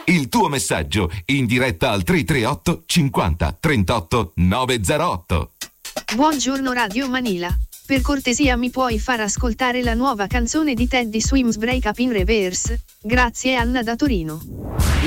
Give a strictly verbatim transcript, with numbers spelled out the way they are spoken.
Il tuo messaggio in diretta al tre tre otto cinquanta trentotto novecentotto. Buongiorno Radio Manila. Per cortesia mi puoi far ascoltare la nuova canzone di Teddy Swims Break Up in Reverse? Grazie Anna da Torino.